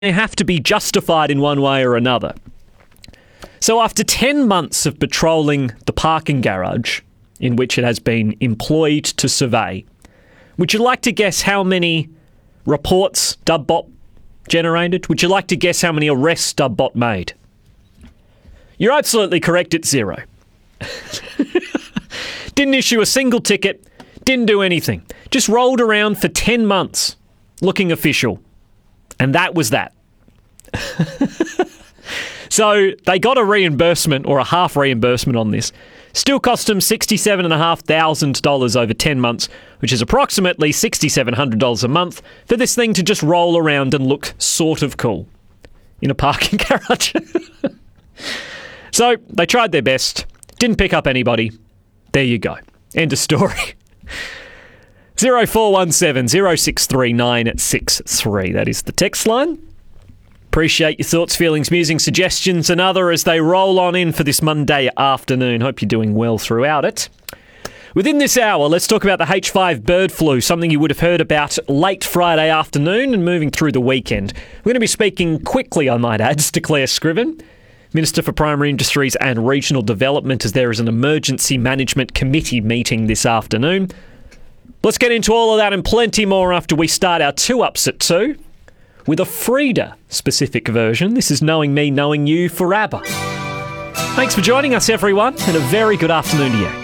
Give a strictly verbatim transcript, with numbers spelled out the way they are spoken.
they have to be justified in one way or another. So after ten months of patrolling the parking garage in which it has been employed to survey, would you like to guess how many reports Dubbot generated? Would you like to guess how many arrests Dubbot made? You're absolutely correct, it's zero. Didn't issue a single ticket, didn't do anything. Just rolled around for ten months looking official. And that was that. So they got a reimbursement or a half reimbursement on this. Still cost them sixty-seven thousand five hundred dollars over ten months, which is approximately six thousand seven hundred dollars a month for this thing to just roll around and look sort of cool in a parking garage. So they tried their best, didn't pick up anybody. There you go. End of story. zero four one seven, zero six three nine six three. That is the text line. Appreciate your thoughts, feelings, musings, suggestions and other as they roll on in for this Monday afternoon. Hope you're doing well throughout it. Within this hour, let's talk about the H five bird flu, something you would have heard about late Friday afternoon and moving through the weekend. We're going to be speaking quickly, I might add, to Claire Scriven, Minister for Primary Industries and Regional Development, as there is an Emergency Management Committee meeting this afternoon. Let's get into all of that and plenty more after we start our two-ups at two with a Frida-specific version. This is Knowing Me, Knowing You for ABBA. Thanks for joining us, everyone, and a very good afternoon to you.